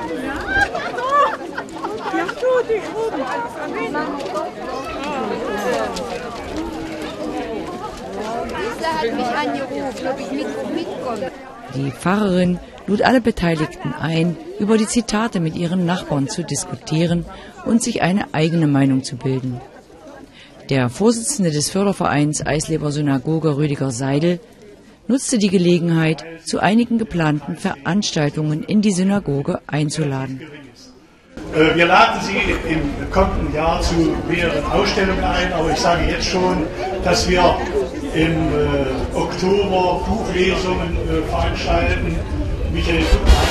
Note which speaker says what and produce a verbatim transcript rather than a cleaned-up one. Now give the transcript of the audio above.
Speaker 1: Hat mich angerufen, ob ich mit, mitkomme.
Speaker 2: Die Pfarrerin lud alle Beteiligten ein, über die Zitate mit ihren Nachbarn zu diskutieren und sich eine eigene Meinung zu bilden. Der Vorsitzende des Fördervereins Eisleber Synagoge, Rüdiger Seidel, nutzte die Gelegenheit, zu einigen geplanten Veranstaltungen in die Synagoge einzuladen.
Speaker 3: Wir laden Sie im kommenden Jahr zu mehreren Ausstellungen ein, aber ich sage jetzt schon, dass wir im äh, Oktober Buchlesungen äh, veranstalten. Michael